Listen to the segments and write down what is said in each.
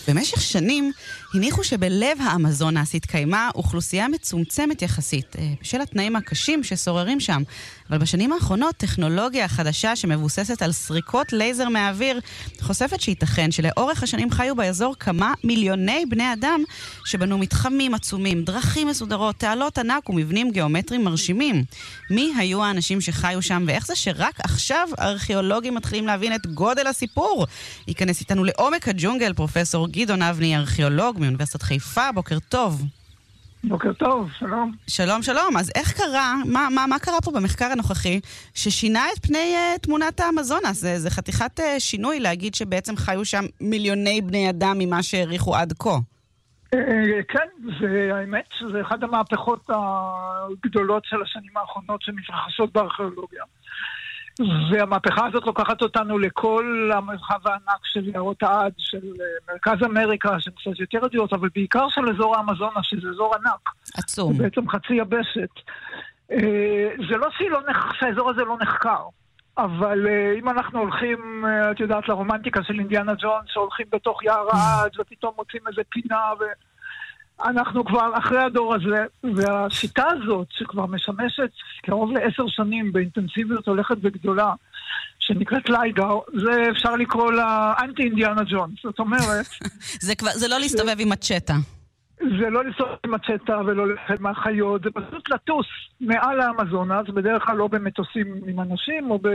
במשך שנים הניחו שבלב האמזונס התקיימה אוכלוסייה מצומצמת יחסית, בשל התנאים הקשים ששוררים שם. אבל בשנים האחרונות טכנולוגיה חדשה שמבוססת על סריקות לייזר מהאוויר חושפת שייתכן שלאורך השנים חיו באזור כמה מיליוני בני אדם שבנו מתחמים עצומים, דרכים מסודרות, תעלות ענק ומבנים גיאומטריים מרשימים. מי היו האנשים שחיו שם ואיך זה שרק עכשיו הארכיאולוגים מתחילים להבין את גודל הסיפור? ייכנס איתנו לעומק הג'ונגל פרופסור גדעון אבני, ארכיאולוג מאוניברסיטת חיפה. בוקר טוב. בוקר טוב, שלום. שלום, שלום. אז איך קרה, מה קרה פה במחקר הנוכחי ששינה את פני תמונת האמזונס? זה חתיכת שינוי להגיד שבעצם חיו שם מיליוני בני אדם ממה שהעריכו עד כה. כן, האמת שזה אחד המהפכות הגדולות של השנים האחרונות שמתרחשות בארכיאולוגיה. והמהפכה הזאת לוקחת אותנו לכל המרחב הענק של יערות העד, של מרכז אמריקה, של קצת יותר ידיעות, אבל בעיקר של אזור האמזונס, שזה אזור ענק. עצום. זה בעצם חצי יבשת. זה לא שהאזור הזה לא נחקר, אבל אם אנחנו הולכים, את יודעת, לרומנטיקה של אינדיאנה ג'ונס, שהולכים בתוך יער העד, ופתאום מוצאים איזה פינה, אנחנו כבר אחרי הדור הזה, והשיטה הזאת שכבר משמשת קרוב ל10 שנים באינטנסיביות הולכת וגדולה, שנקראת ליידר, זה אפשר לקרוא לה אנטי אינדיאנה ג'ונס. זאת אומרת... זה לא להסתובב עם מצ'טה. זה לא להסתובב עם מצ'טה ולא לפחד מהחיות, זה פשוט לטוס מעל האמזונס, בדרך כלל לא במטוסים עם אנשים או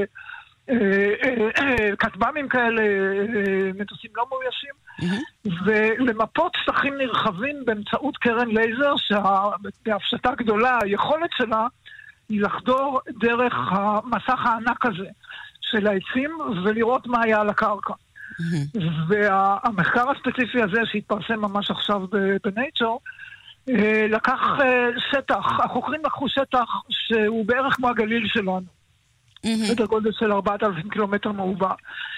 כטב"מים כאלה, מטוסים לא מאוישים, ולמפות שטחים נרחבים באמצעות קרן לייזר, שההפשטה גדולה, היכולת שלה היא לחדור דרך המסך הענק הזה של העצים ולראות מה היה על הקרקע. והמחקר הספציפי הזה שהתפרסם ממש עכשיו בנייצ'ר, לקח שטח, החוקרים לקחו שטח שהוא בערך כמו הגליל שלנו, סדר גודל של 4,000 קילומטר מרובע.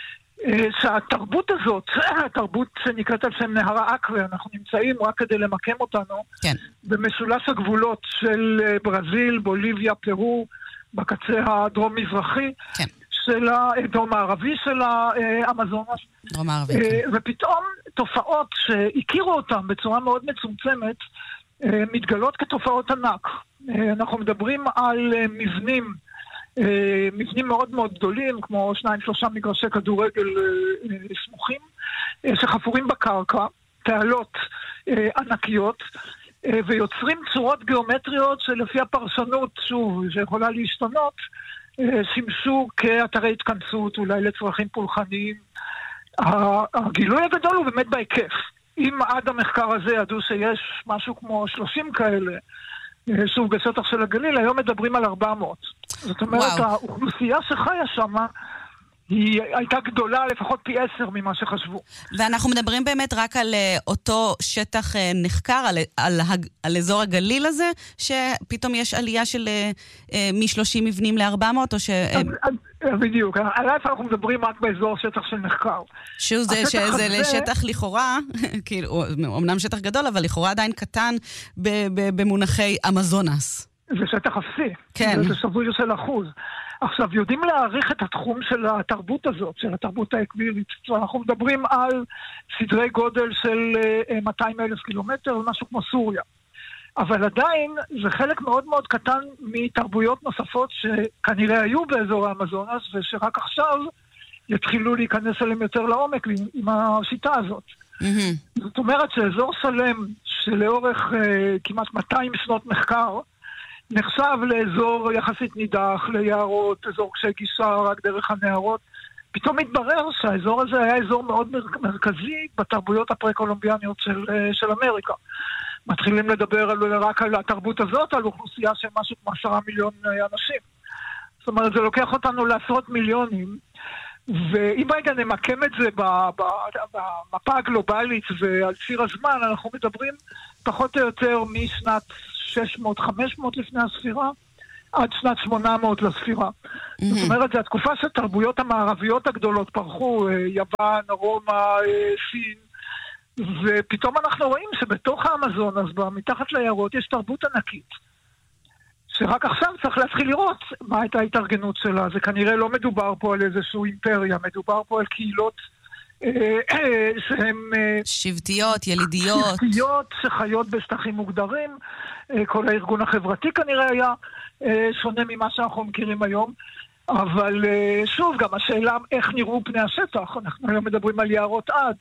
שהתרבות הזאת, התרבות שנקראת על שם נהר האקווה, אנחנו נמצאים רק כדי למקם אותנו, כן. במשולש הגבולות של ברזיל, בוליביה, פרו, בקצה הדרום-מזרחי, כן. של הדרום הערבי של האמזונס. דרום הערבי, כן. ופתאום תופעות שהכירו אותן בצורה מאוד מצומצמת, מתגלות כתופעות ענק. אנחנו מדברים על מבנים מאוד מאוד גדולים, כמו 2-3 מגרשי כדורגל סמוכים, שחפורים בקרקע, תעלות ענקיות, ויוצרים צורות גיאומטריות שלפי הפרשנות, שוב, שיכולה להשתנות, שימשו כאתרי התכנסות, אולי לצרכים פולחניים. הגילוי הגדול הוא באמת בהיקף. אם עד המחקר הזה ידעו שיש משהו כמו 30 כאלה, שוב, בשטח של הגליל, היום מדברים על 400. זאת אומרת, האוכלוסייה שחיה שם, היא הייתה גדולה לפחות פי 10 ממה שחשבו. ואנחנו מדברים באמת רק על אותו שטח נחקר, על אזור הגליל הזה, שפתאום יש עלייה של מ-30 מבנים ל-400, או ש... בדיוק. עליו אנחנו מדברים רק באזור שטח של מחקר. שזה לשטח לכאורה, כאילו, אמנם שטח גדול, אבל לכאורה עדיין קטן במונחי אמזונס. זה שטח אפסי. כן. זה שבוי של אחוז. עכשיו, יודעים להעריך את התחום של התרבות הזאת, של התרבות האקווירית. אנחנו מדברים על סדרי גודל של 200,000 קילומטר, משהו כמו סוריה. אבל עדיין זה חלק מאוד מאוד קטן מתרבויות נוספות שכנראה היו באזור האמזונס, ושרק עכשיו יתחילו להיכנס אליהם יותר לעומק עם השיטה הזאת. זאת אומרת שאזור שלם שלאורך כמעט 200 שנות מחקר, נחשב לאזור יחסית נידח, ליערות, אזור קשה גישה רק דרך הנערות. פתאום מתברר שהאזור הזה היה אזור מאוד מרכזי בתרבויות הפרה-קולומביאניות של אמריקה. מתחילים לדבר רק על התרבות הזאת, על אוכלוסייה של משהו כמו 10 מיליון אנשים. זאת אומרת, זה לוקח אותנו לעשרות מיליונים, ואם רגע נמקם את זה במפה הגלובלית ועל ציר הזמן, אנחנו מדברים פחות או יותר משנת 600-500 לפני הספירה, עד שנת 800 לספירה. זאת אומרת, זו התקופה שהתרבויות המערביות הגדולות פרחו, יוון, רומא, סין, ופתאום אנחנו רואים שבתוך האמזונס, מתחת ליערות, יש תרבות ענקית, שרק עכשיו צריך להתחיל לראות מה הייתה ההתארגנות שלה. זה כנראה לא מדובר פה על איזשהו אימפריה, מדובר פה על קהילות שהן שבטיות, ילידיות. שבטיות שחיות בשטחים מוגדרים. כל הארגון החברתי כנראה היה שונה ממה שאנחנו מכירים היום. אבל שוב, גם השאלה איך נראו פני השטח. אנחנו היום מדברים על יערות עד.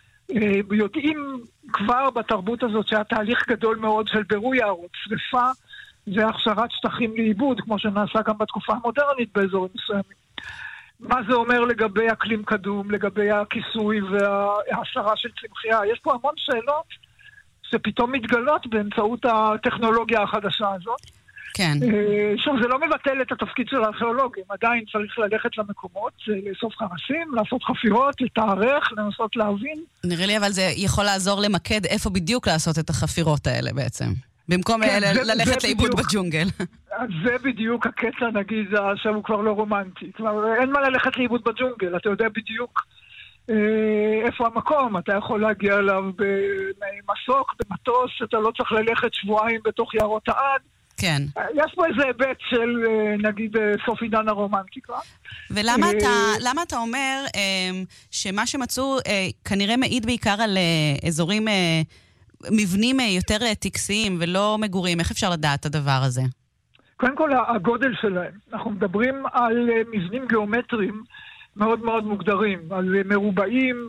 יודעים כבר בתרבות הזאת שהיה תהליך גדול מאוד של בירוי יערות, שריפה והכשרת שטחים לאיבוד, כמו שנעשה גם בתקופה המודרנית באזורים מסוימים. מה זה אומר לגבי אקלים קדום, לגבי הכיסוי וההסרה של צמחייה? יש פה המון שאלות שפתאום מתגלות באמצעות הטכנולוגיה החדשה הזאת. כן. שוב, זה לא מבטל את התפקיד של הארכיאולוגים, עדיין צריך ללכת למקומות, לאסוף חרסים, לעשות חפירות, לתארך, לנסות להבין. נראה לי אבל זה יכול לעזור למקד איפה בדיוק לעשות את החפירות האלה בעצם. במקום ללכת לאיבוד בג'ונגל. זה בדיוק הקטע, נגיד, שהוא כבר לא רומנטי. כבר אין מה ללכת לאיבוד בג'ונגל, אתה יודע בדיוק איפה המקום, אתה יכול להגיע אליו במסוק, במטוס, אתה לא צריך ללכת שבועיים בתוך יערות העד. כן. יש פה איזה היבט של, נגיד, סוף עידן הרומנטיקה. ולמה אתה אומר שמה שמצאו כנראה מעיד בעיקר על אזורים, מבנים יותר טקסיים ולא מגורים? איך אפשר לדעת את הדבר הזה? קודם כל, הגודל שלהם. אנחנו מדברים על מבנים גיאומטריים מאוד מאוד מוגדרים, על מרובעים,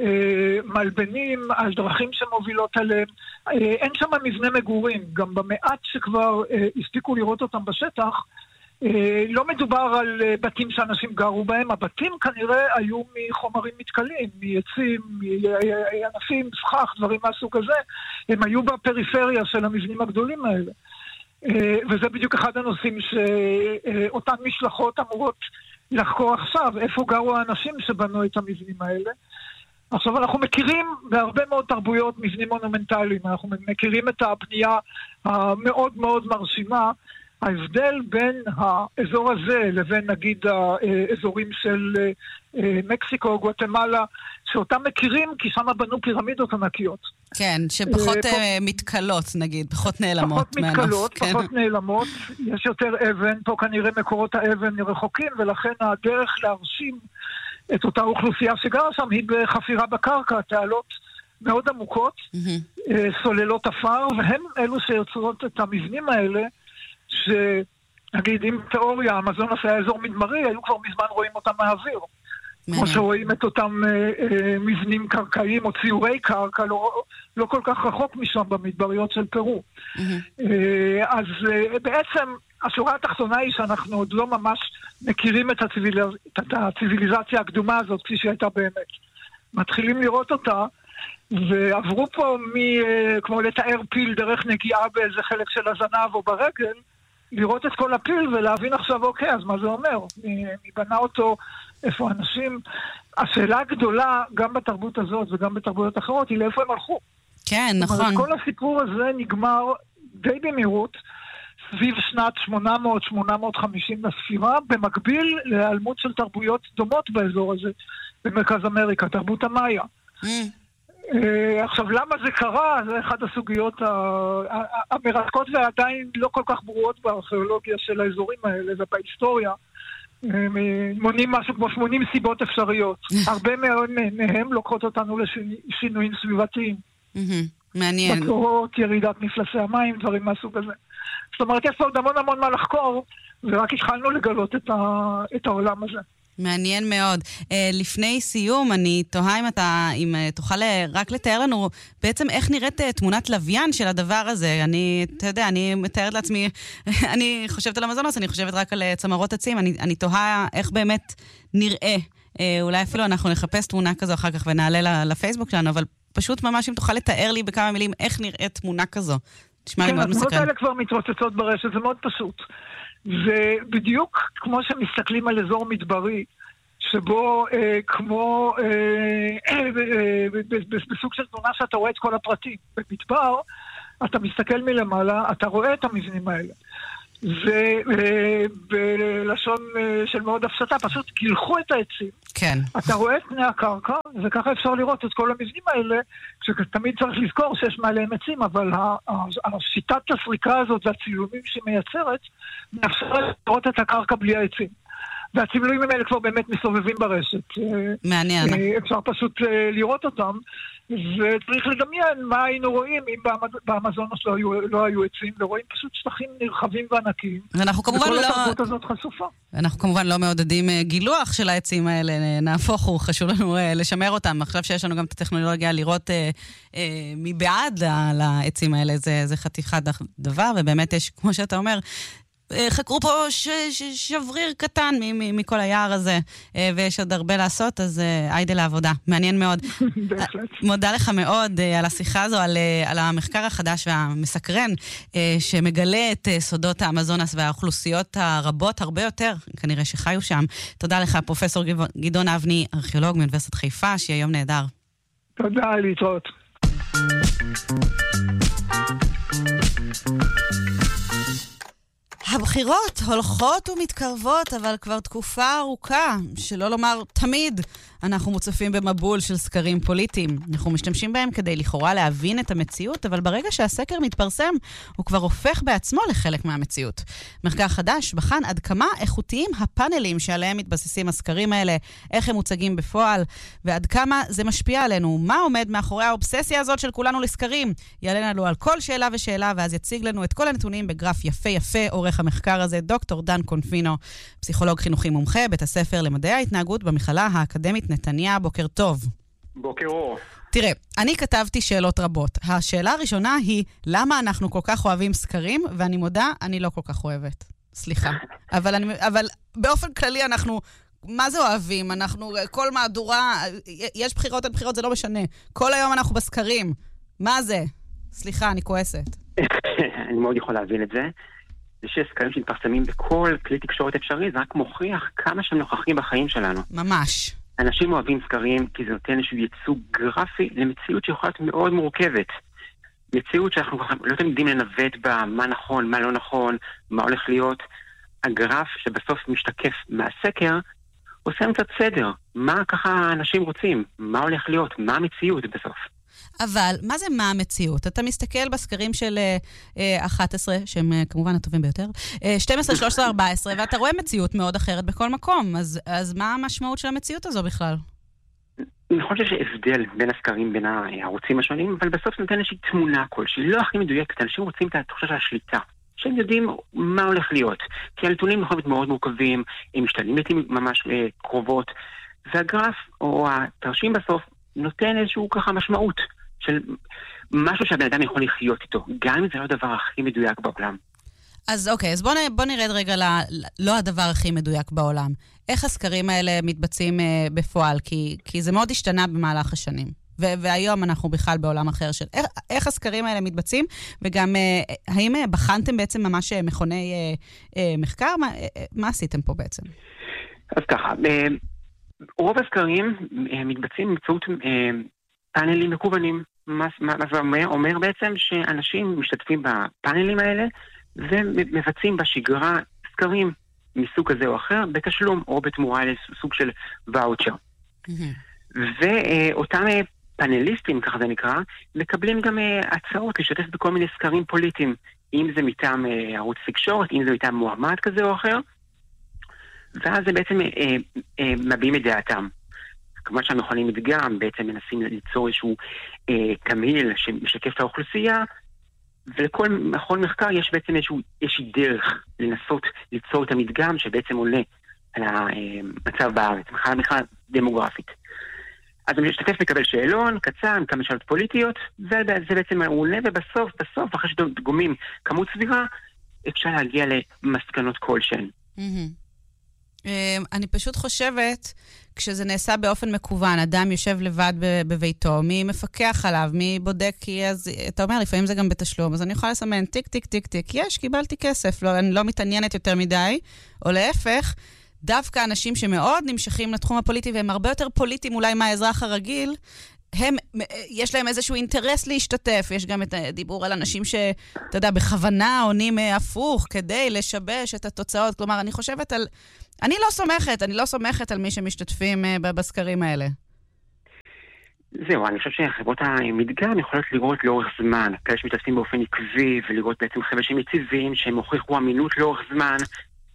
מלבנים, על דרכים שמובילות עליהם. אין שם מבנה מגורים. גם במעט שכבר הספיקו לראות אותם בשטח, לא מדובר על בתים שאנשים גרו בהם. הבתים כנראה היו מחומרים מתכלים, מעצים, מענפים, סכך, דברים מהסוג הזה. הם היו בפריפריה של המבנים הגדולים האלה. וזה בדיוק אחד הנושאים שאותן משלחות אמורות לחקור עכשיו, איפה גרו האנשים שבנו את המבנים האלה. עכשיו אנחנו מכירים בהרבה מאוד תרבויות מבנים מונומנטליים, אנחנו מכירים את הבנייה המאוד מאוד מרשימה. ההבדל בין האזור הזה לבין נגיד האזורים של מקסיקו, גואטמלה, שאותם מכירים כי שם בנו פירמידות ענקיות. כן, שפחות מתקלות נגיד, פחות נעלמות. פחות מתקלות, פחות נעלמות, יש יותר אבן, פה כנראה מקורות האבן רחוקים, ולכן הדרך להרשים את אותה אוכלוסייה שגרה שם היא בחפירה בקרקע, תעלות מאוד עמוקות, סוללות אפר, והם אלו שיוצרות את המבנים האלה, שנגיד אם תיאוריה, המזונס היה אזור מדמרי, היו כבר מזמן רואים אותם מהאוויר. כמו שרואים את אותם מבנים קרקעיים או ציורי קרקע, לא כל כך רחוק משם במדבריות של פרו. אז בעצם השורה התחתונה היא שאנחנו עוד לא ממש מכירים את הציביליזציה הקדומה הזאת כפי שהייתה באמת. מתחילים לראות אותה, ועברו פה כמו לתאר פיל דרך נגיעה באיזה חלק של הזנב או ברגל, לראות את כל הפיל ולהבין עכשיו, אוקיי, אז מה זה אומר? מי בנה אותו, איפה אנשים? השאלה הגדולה, גם בתרבות הזאת וגם בתרבויות אחרות, היא לאיפה הם הלכו. כן, נכון. כל הסיפור הזה נגמר די במהירות, סביב שנת 800-850 לספירה, במקביל להיעלמות של תרבויות דומות באזור הזה, במרכז אמריקה, תרבות המאיה. עכשיו, למה זה קרה? זה אחד הסוגיות המרתקות ועדיין לא כל כך ברורות בארכיאולוגיה של האזורים האלה ובהיסטוריה. מונים משהו כמו 80 סיבות אפשריות. הרבה מאוד מהם לוקחות אותנו לשינויים סביבתיים. מעניין. בצורות, ירידת מפלסי המים, דברים מהסוג הזה. זאת אומרת, יש פה עוד המון מה לחקור, ורק התחלנו לגלות את העולם הזה. מעניין מאוד. לפני סיום, אני תוהה אם תוכל רק לתאר לנו בעצם איך נראית תמונת לוויין של הדבר הזה. אתה יודע, אני מתארת לעצמי, אני חושבת על המזונוס, אני חושבת רק על צמרות עצים, אני תוהה איך באמת נראה. אולי אפילו אנחנו נחפש תמונה כזו אחר כך ונעלה לפייסבוק שלנו, אבל פשוט ממש אם תוכל לתאר לי בכמה מילים איך נראית תמונה כזו. תשמע לי מאוד מסקרן. התמונות האלה כבר מתרוצצות ברשת, זה מאוד פשוט. ובדיוק כמו שמסתכלים על אזור מדברי, שבו כמו בסוג של תמונה שאתה רואה את כל הפרטים. במדבר, אתה מסתכל מלמעלה, אתה רואה את המבנים האלה. ובלשון של מאוד הפשטה, פשוט גילחו את העצים. כן. אתה רואה את פני הקרקע, וככה אפשר לראות את כל המבנים האלה, שתמיד צריך לזכור שיש מעליהם עצים, אבל השיטת הסריקה הזאת והצילומים שהיא מייצרת, מאפשרת לראות את הקרקע בלי העצים. והצילומים האלה כבר באמת מסובבים ברשת. מעניין. אפשר פשוט לראות אותם, וצריך לדמיין מה היינו רואים אם באמזונס לא היו עצים, ורואים פשוט שטחים נרחבים וענקים. וכל התרבות הזאת חשופה. אנחנו כמובן לא מעודדים גילוח של העצים האלה, נהפוך הוא, חשוב לנו לשמר אותם. עכשיו שיש לנו גם את הטכנולוגיה לראות מבעד לעצים האלה, זה חתיכת דבר, ובאמת יש, כמו שאתה אומר, חקרו פה שבריר קטן מכל היער הזה, ויש עוד הרבה לעשות, אז היידה לעבודה. מעניין מאוד. בהחלט. מודה לך מאוד על השיחה הזו, על המחקר החדש והמסקרן, שמגלה את סודות האמזונס והאוכלוסיות הרבות הרבה יותר, כנראה שחיו שם. תודה לך, פרופסור גדעון אבני, ארכיאולוג מאוניברסיטת חיפה, שיהיה יום נהדר. תודה, להתראות. הבחירות הולכות ומתקרבות, אבל כבר תקופה ארוכה, שלא לומר תמיד, אנחנו מוצפים במבול של סקרים פוליטיים. אנחנו משתמשים בהם כדי לכאורה להבין את המציאות, אבל ברגע שהסקר מתפרסם, הוא כבר הופך בעצמו לחלק מהמציאות. מחקר חדש בחן עד כמה איכותיים הפאנלים שעליהם מתבססים הסקרים האלה, איך הם מוצגים בפועל, ועד כמה זה משפיע עלינו. מה עומד מאחורי האובססיה הזאת של כולנו לסקרים? יעלה לנו על כל שאלה ושאלה, ואז יציג לנו את כל הנתונים בגרף יפה, עורך המחקר הזה, דוקטור דן קונפינו, פסיכולוג חינוכי מומחה, בית הספר למדעי ההתנהגות במכללה האקדמית נתניה. בוקר טוב. בוקר אור. תראה, אני כתבתי שאלות רבות. השאלה הראשונה היא, למה אנחנו כל כך אוהבים סקרים? ואני מודה, אני לא כל כך אוהבת. סליחה. אבל באופן כללי אנחנו, מה זה אוהבים? אנחנו, כל מהדורה, יש בחירות על בחירות, זה לא משנה. כל היום אנחנו בסקרים. מה זה? סליחה, אני כועסת. אני מאוד יכול להבין את זה. זה שסקרים שמתפרסמים בכל כלי תקשורת אפשרי, זה רק מוכיח כמה שהם נוכחים בחיים שלנו. ממש. אנשים אוהבים סקרים כי זה נותן איזשהו ייצוג גרפי למציאות שיכולה להיות מאוד מורכבת. מציאות שאנחנו לא יודעים לנווט בה מה נכון, מה לא נכון, מה הולך להיות. הגרף שבסוף משתקף מהסקר, עושה קצת סדר. מה ככה אנשים רוצים? מה הולך להיות? מה המציאות בסוף? אבל מה זה מה המציאות? אתה מסתכל בסקרים של 11, שהם כמובן הטובים ביותר, 12, 13, 14, ואתה רואה מציאות מאוד אחרת בכל מקום. אז מה המשמעות של המציאות הזו בכלל? נכון שיש הבדל בין הסקרים, בין הערוצים השונים, אבל בסוף נותן איזושהי תמונה כלשהי, לא הכי מדויקת. אנשים רוצים את התחושה של השליטה, שהם יודעים מה הולך להיות. כי הנתונים יכולים להיות מאוד מורכבים, הם משתנים לעתים ממש קרובות, והגרף או התרשים בסוף נותן איזשהו ככה משמעות של משהו שהבן אדם יכול לחיות איתו, גם אם זה לא הדבר הכי מדויק בעולם. אז אוקיי, אז בוא נרד רגע לא הדבר הכי מדויק בעולם. איך הסקרים האלה מתבצעים בפועל? כי זה מאוד השתנה במהלך השנים. והיום אנחנו בכלל בעולם אחר של איך הסקרים האלה מתבצעים, וגם האם בחנתם בעצם ממש מכוני מחקר? מה עשיתם פה בעצם? אז ככה, רוב הסקרים מתבצעים באמצעות פאנלים מקוונים. מה זה אומר בעצם? שאנשים משתתפים בפאנלים האלה ומבצעים בשגרה סקרים מסוג כזה או אחר בתשלום או בתמורה לסוג של ואוצ'ר. ואותם פאנליסטים, ככה זה נקרא, מקבלים גם הצעות לשתף בכל מיני סקרים פוליטיים, אם זה מטעם ערוץ תקשורת, אם זה מטעם מועמד כזה או אחר, ואז זה בעצם מביעים את דעתם. כמובן שהמכונים מדגם בעצם מנסים ליצור איזשהו תמהיל שמשקף את האוכלוסייה, ולכל מכון מחקר יש בעצם איזושהי דרך לנסות ליצור את המדגם שבעצם עולה על המצב בארץ, מחלה דמוגרפית. אז המשתתף מקבל שאלון קצר עם כמה שאלות פוליטיות, זה בעצם הוא עולה, ובסוף, אחרי שדגומים כמות סבירה, אפשר להגיע למסקנות כלשהן. אני פשוט חושבת, כשזה נעשה באופן מקוון, אדם יושב לבד בביתו, מי מפקח עליו, מי בודק, כי אז, אתה אומר, לפעמים זה גם בתשלום, אז אני יכולה לסמן טיק, טיק, טיק, טיק, יש, קיבלתי כסף, אני לא מתעניינת יותר מדי, או להפך, דווקא אנשים שמאוד נמשכים לתחום הפוליטי, והם הרבה יותר פוליטיים אולי מהאזרח הרגיל, יש להם איזשהו אינטרס להשתתף, יש גם את הדיבור על אנשים שאתה יודע, בכוונה עונים הפוך כדי לשבש את התוצאות, כלומר, אני חושבת על, אני לא סומכת על מי שמשתתפים בסקרים האלה. זהו, אני חושב שחברות המדגם יכולות לראות לאורך זמן, כאלה שמשתתפים באופן עקבי, ולראות בעצם חבר'ה שהם יציבים, שהם הוכיחו אמינות לאורך זמן,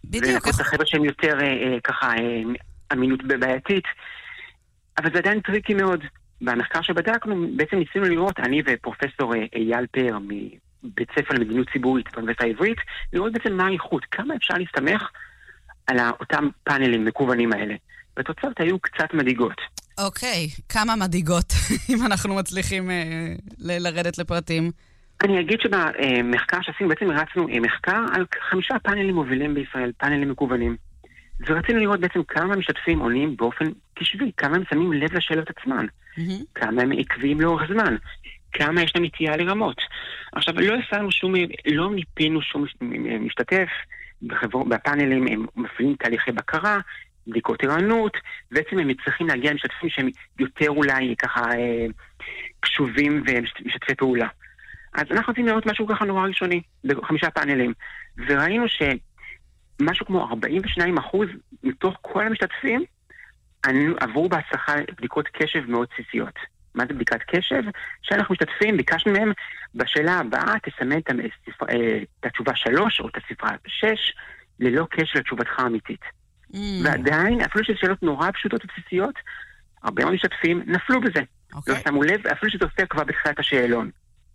בדיוק. ולקחת החבר'ה שהם יותר ככה אמינות בעייתית, אבל זה עדיין טריקי מאוד. במחקר שבדקנו, בעצם ניסינו לראות, אני ופרופסור אייל פאר מבית ספר למדיניות ציבורית באוניברסיטה העברית, לראות בעצם מה האיכות, כמה אפשר להסתמך על אותם פאנלים מקוונים האלה. והתוצאות היו קצת מדאיגות. אוקיי, כמה מדאיגות, אם אנחנו מצליחים לרדת לפרטים? אני אגיד שבמחקר שעשינו, בעצם הרצנו מחקר על 5 פאנלים מובילים בישראל, פאנלים מקוונים. ורצינו לראות בעצם כמה משתתפים עונים באופן קשבי, כמה הם שמים לב לשאלות עצמן, כמה הם עקביים לאורך זמן, כמה יש להם נטייה לרמות. עכשיו, לא ניפינו שום משתתף, בפאנלים הם מפעילים תהליכי בקרה, בדיקות ערנות, בעצם הם צריכים להגיע למשתתפים שהם יותר אולי ככה קשובים ומשתתפי פעולה. אז אנחנו רוצים לראות משהו ככה נורא ראשוני, ב5 פאנלים, וראינו משהו כמו 42% מתוך כל המשתתפים עברו בהצלחה בדיקות קשב מאוד בסיסיות. מה זה בדיקת קשב? שאנחנו משתתפים, ביקשנו מהם בשאלה הבאה, תסמן את התשובה 3 או את הספרה 6, ללא קשר לתשובתך האמיתית. ועדיין, אפילו שזה שאלות נורא פשוטות ובסיסיות, הרבה מאוד משתתפים נפלו בזה. לא שמו לב, אפילו שזה עושה כבר בתחילת השאלון.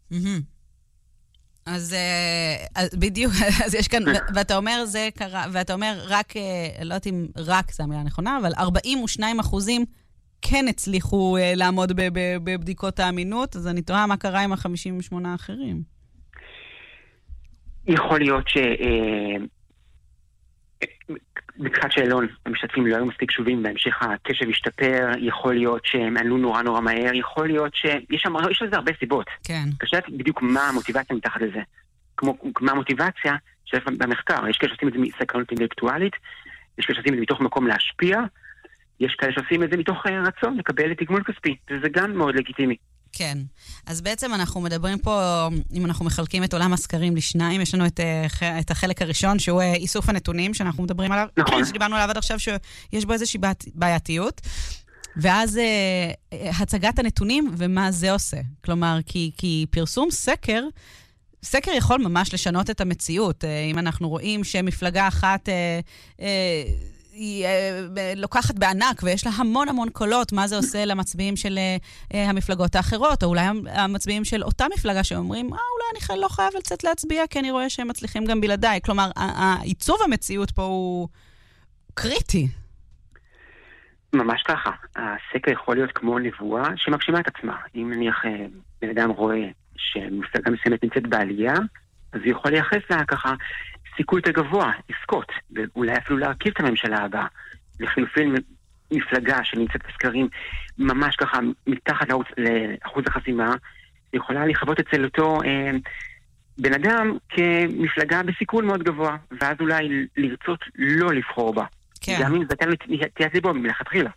אז בדיוק, אז יש כאן, ואתה אומר זה קרה, ואתה אומר רק, לא יודעת אם רק זה המילה הנכונה, אבל 42% כן הצליחו לעמוד בבדיקות האמינות, אז אני תוהה מה קרה עם 58 האחרים. יכול להיות בתחילת שאלון המשתתפים לא היו מספיק קשובים, בהמשך הקשב השתפר, יכול להיות שהם ענו נורא נורא מהר, יכול להיות שיש לזה הרבה סיבות. כן. קשה בדיוק מה המוטיבציה מתחת לזה. כמו מה המוטיבציה שיש במחקר. יש כאלה שעושים את זה מסקרנות אינטלקטואלית, יש כאלה שעושים את זה מתוך מקום להשפיע, יש כאלה שעושים את זה מתוך רצון לקבל תגמול כספי, וזה גם מאוד לגיטימי. כן. אז בעצם אנחנו מדברים פה, אם אנחנו מחלקים את עולם הסקרים לשניים, יש לנו את החלק הראשון, שהוא איסוף הנתונים שאנחנו מדברים עליו, נכון. שדיברנו עליו עד עכשיו, שיש בו איזושהי בעייתיות, ואז הצגת הנתונים ומה זה עושה. כלומר, כי פרסום סקר יכול ממש לשנות את המציאות. אם אנחנו רואים שמפלגה אחת היא לוקחת בענק ויש לה המון המון קולות, מה זה עושה למצביעים של המפלגות האחרות, או אולי המצביעים של אותה מפלגה שאומרים, אולי אני לא חייב לצאת להצביע, כי אני רואה שהם מצליחים גם בלעדיי. כלומר, העיצוב המציאות פה הוא קריטי. ממש ככה. הסקר יכול להיות כמו נבואה שמגשימה את עצמה. אם נניח בן אדם רואה שמפלגה מסוימת נמצאת בעלייה, אז הוא יכול לייחס לה ככה סיכוי יותר גבוה, עסקות, ואולי אפילו להרכיב את הממשלה הבאה. לחילופין מפלגה שנמצאת בסקרים ממש ככה מתחת לאחוז החסימה, יכולה לחוות אצל אותו בן אדם כמפלגה בסיכון מאוד גבוה, ואז אולי לרצות לא לבחור בה. כן. גם אם זה תהיה סיבוב מלכתחילה.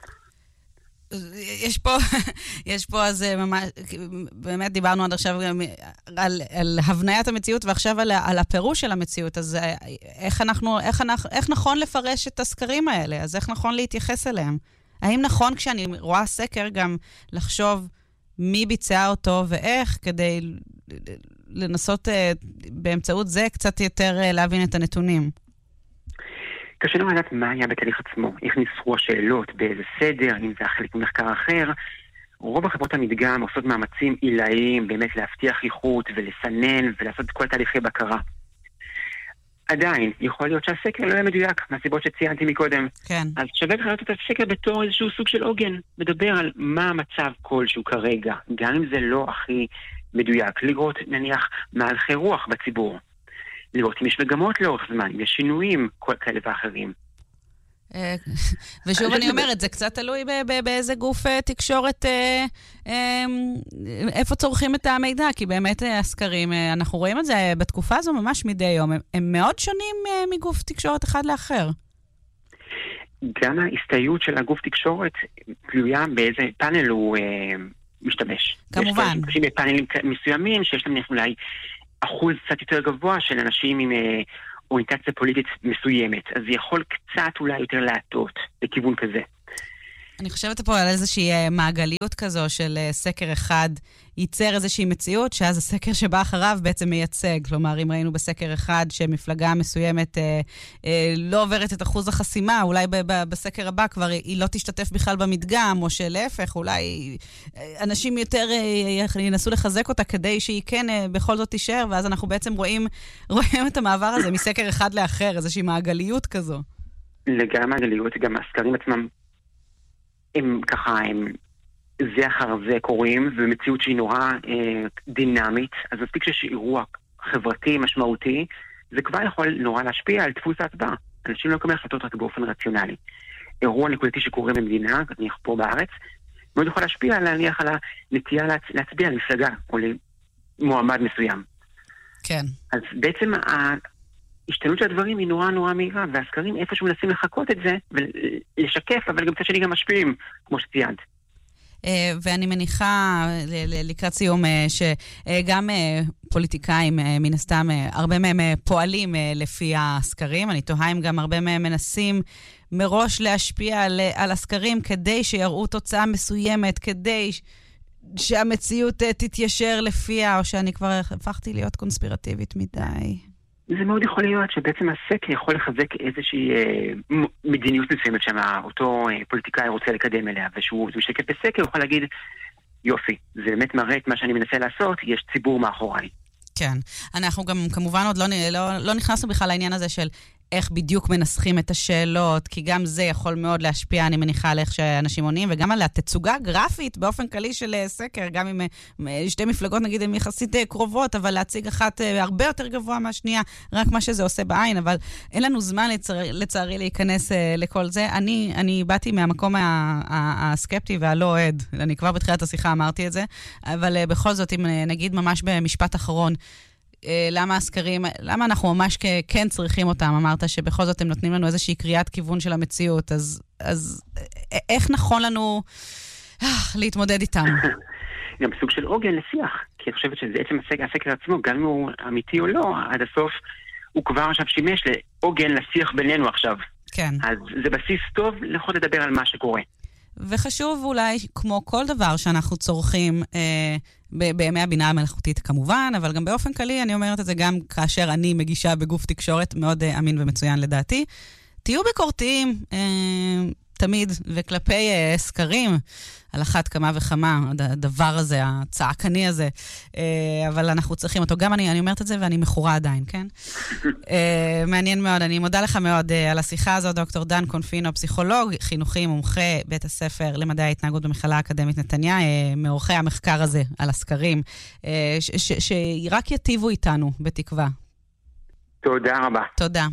יש פה אז ממש, באמת דיברנו עד עכשיו על הבניית המציאות, ועכשיו על הפירוש של המציאות, אז איך נכון לפרש את הסקרים האלה? אז איך נכון להתייחס אליהם? האם נכון כשאני רואה סקר גם לחשוב מי ביצע אותו ואיך, כדי לנסות באמצעות זה קצת יותר להבין את הנתונים? קשה לנו לדעת מה היה בתהליך עצמו, איך נסחרו השאלות, באיזה סדר, אם זה חלק ממחקר אחר. רוב החברות המדגם עושות מאמצים עילאיים, באמת להבטיח איכות ולסנן ולעשות את כל תהליכי בקרה. עדיין, יכול להיות שהסקר לא יהיה מדויק, מהסיבות שציינתי מקודם. כן. אז שווה לראות את הסקר בתור איזשהו סוג של עוגן, מדבר על מה המצב כלשהו כרגע, גם אם זה לא הכי מדויק, לראות נניח מהלכי רוח בציבור. לראות אם יש מגמות לאורך זמן, אם יש שינויים כאלה ואחרים. ושוב אני אומרת, זה קצת תלוי באיזה גוף תקשורת, איפה צורכים את המידע, כי באמת הסקרים, אנחנו רואים את זה בתקופה הזו ממש מדי יום, הם מאוד שונים מגוף תקשורת אחד לאחר. גם ההסתייעות של הגוף תקשורת תלויה באיזה פאנל הוא משתמש. כמובן. יש פאנלים מסוימים שיש להם אולי אחוז קצת יותר גבוה של אנשים עם אוריינטציה פוליטית מסוימת, אז זה יכול קצת אולי יותר להטות לכיוון כזה. אני חושבת פה על איזושהי מעגליות כזו של סקר אחד ייצר איזושהי מציאות, שאז הסקר שבא אחריו בעצם מייצג. כלומר, אם ראינו בסקר אחד שמפלגה מסוימת לא עוברת את אחוז החסימה, אולי בסקר הבא כבר היא לא תשתתף בכלל במדגם, או שלהפך, אולי אנשים יותר ינסו לחזק אותה כדי שהיא כן בכל זאת תישאר, ואז אנחנו בעצם רואים את המעבר הזה מסקר אחד לאחר, איזושהי מעגליות כזו. לגמרי מעגליות, גם הסקרים עצמם הם ככה, הם זה אחר זה קוראים, ומציאות שהיא נורא דינמית, אז מספיק שיש אירוע חברתי משמעותי, זה כבר יכול נורא להשפיע על דפוס ההצבעה. אנשים לא מקבלים החלטות רק באופן רציונלי. אירוע נקודתי שקורה במדינה, נניח פה בארץ, מאוד יכול להשפיע נניח על הנטייה להצביע על מפלגה, או למועמד מסוים. כן. אז בעצם ההשתנות של הדברים היא נורא נורא מהירה, והסקרים איפשהו מנסים לחכות את זה, ולשקף, אבל גם קצת שני גם משפיעים, כמו שציינת. ואני מניחה לקראת סיום שגם פוליטיקאים מן הסתם הרבה מהם פועלים לפי הסקרים. אני תוהה אם גם הרבה מהם מנסים מראש להשפיע על הסקרים כדי שיראו תוצאה מסוימת, כדי שהמציאות תתיישר לפיה, או שאני כבר הפכתי להיות קונספירטיבית מדי. זה מאוד יכול להיות שבעצם הסקר יכול לחזק איזושהי מדיניות מסוימת שאותו פוליטיקאי רוצה לקדם אליה, ושהוא משקף בסקר, הוא יכול להגיד, יופי, זה באמת מראה את מה שאני מנסה לעשות, יש ציבור מאחוריי. כן, אנחנו גם כמובן עוד לא נכנסנו בכלל לעניין הזה של איך בדיוק מנסחים את השאלות, כי גם זה יכול מאוד להשפיע, אני מניחה, על איך שאנשים עונים, וגם על התצוגה גרפית באופן כללי של סקר, גם אם שתי מפלגות, נגיד, הן יחסית קרובות, אבל להציג אחת הרבה יותר גבוה מהשנייה, רק מה שזה עושה בעין, אבל אין לנו זמן לצערי להיכנס לכל זה. אני באתי מהמקום הסקפטי והלא אוהד, אני כבר בתחילת השיחה אמרתי את זה, אבל בכל זאת, אם נגיד ממש במשפט אחרון, למה אנחנו ממש כן צריכים אותם? אמרת שבכל זאת הם נותנים לנו איזושהי קריאת כיוון של המציאות, אז איך נכון לנו להתמודד איתם? גם סוג של עוגן לשיח, כי אני חושבת שזה עצם הסקר עצמו, גם אם הוא אמיתי או לא, עד הסוף הוא כבר עכשיו שימש לעוגן לשיח בינינו עכשיו. כן. אז זה בסיס טוב לכל לדבר על מה שקורה. וחשוב אולי, כמו כל דבר שאנחנו צורכים בימי הבינה המלאכותית כמובן, אבל גם באופן כללי, אני אומרת את זה גם כאשר אני מגישה בגוף תקשורת מאוד אמין ומצוין לדעתי. תהיו ביקורתיים תמיד, וכלפי סקרים, על אחת כמה וכמה, הדבר הזה, הצעקני הזה, אבל אנחנו צריכים אותו. גם אני אומרת את זה ואני מכורה עדיין, כן? מעניין מאוד. אני מודה לך מאוד על השיחה הזו, דוקטור דן קונפינו, פסיכולוג, חינוכי, מומחה בית הספר למדעי ההתנהגות במכללה האקדמית נתניה, מעורכי המחקר הזה על הסקרים, שרק יטיבו איתנו בתקווה. תודה רבה. תודה.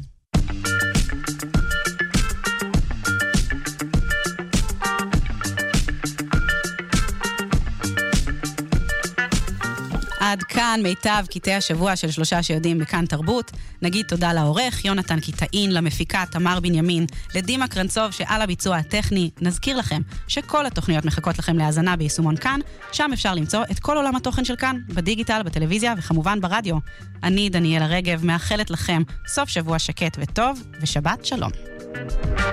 עד כאן מיטב קטעי השבוע של 3 שיודעים בכאן תרבות. נגיד תודה לעורך יונתן קיטאין, למפיקה תמר בנימין, לדימה קרנצוב שעל הביצוע הטכני. נזכיר לכם שכל התוכניות מחכות לכם להאזנה ביישומון כאן, שם אפשר למצוא את כל עולם התוכן של כאן, בדיגיטל, בטלוויזיה וכמובן ברדיו. אני דניאלה רגב מאחלת לכם סוף שבוע שקט וטוב ושבת שלום.